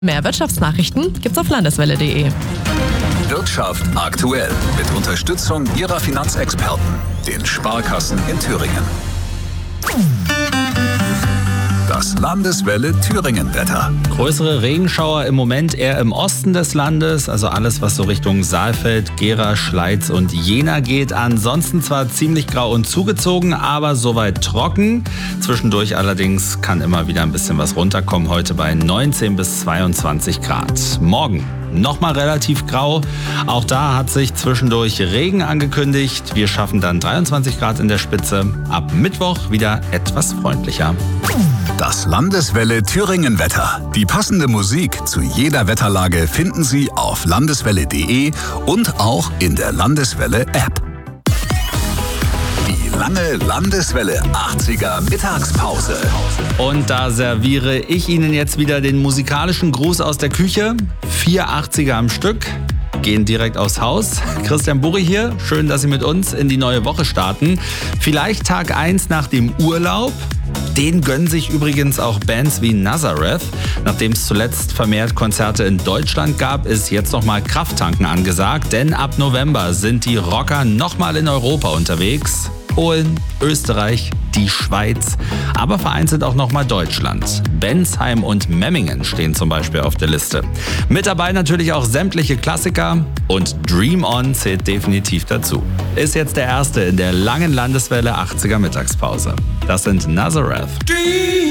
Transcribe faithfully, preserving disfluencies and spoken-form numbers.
Mehr Wirtschaftsnachrichten gibt's auf landeswelle punkt de. Wirtschaft aktuell mit Unterstützung Ihrer Finanzexperten, den Sparkassen in Thüringen. Das Landeswelle Thüringen-Wetter. Größere Regenschauer im Moment eher im Osten des Landes, also alles, was so Richtung Saalfeld, Gera, Schleiz und Jena geht. Ansonsten zwar ziemlich grau und zugezogen, aber soweit trocken. Zwischendurch allerdings kann immer wieder ein bisschen was runterkommen, heute bei neunzehn bis zweiundzwanzig Grad. Morgen nochmal relativ grau. Auch da hat sich zwischendurch Regen angekündigt. Wir schaffen dann dreiundzwanzig Grad in der Spitze. Ab Mittwoch wieder etwas freundlicher. Das Landeswelle Thüringen-Wetter. Die passende Musik zu jeder Wetterlage finden Sie auf landeswelle punkt de und auch in der Landeswelle-App. Die lange Landeswelle achtziger Mittagspause. Und da serviere ich Ihnen jetzt wieder den musikalischen Gruß aus der Küche. Vier achtziger am Stück gehen direkt aufs Haus. Christian Burri hier. Schön, dass Sie mit uns in die neue Woche starten. Vielleicht Tag eins nach dem Urlaub. Den gönnen sich übrigens auch Bands wie Nazareth. Nachdem es zuletzt vermehrt Konzerte in Deutschland gab, ist jetzt nochmal Krafttanken angesagt. Denn ab November sind die Rocker nochmal in Europa unterwegs. Polen, Österreich, die Schweiz, aber vereinzelt auch nochmal Deutschland. Bensheim und Memmingen stehen zum Beispiel auf der Liste. Mit dabei natürlich auch sämtliche Klassiker und Dream On zählt definitiv dazu. Ist jetzt der erste in der langen Landeswelle achtziger Mittagspause. Das sind Nazareth.